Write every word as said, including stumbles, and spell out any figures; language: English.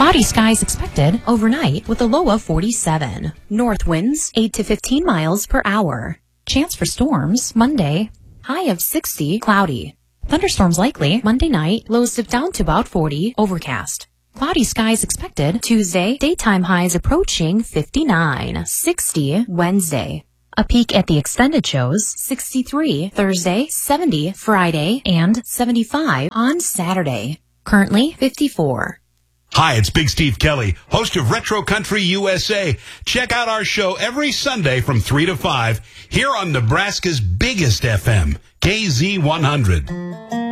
Cloudy skies expected overnight with a low of forty-seven. North winds eight to fifteen miles per hour. Chance for storms Monday, high of sixty, cloudy. Thunderstorms likely Monday night, lows dip down to about forty, overcast. Cloudy skies expected Tuesday, daytime highs approaching fifty-nine, sixty Wednesday. A peek at the extended shows, sixty-three Thursday, seventy Friday, and seventy-five on Saturday. Currently fifty-four. Hi, it's Big Steve Kelly, host of Retro Country U S A. Check out our show every Sunday from three to five here on Nebraska's biggest F M, K Z one hundred.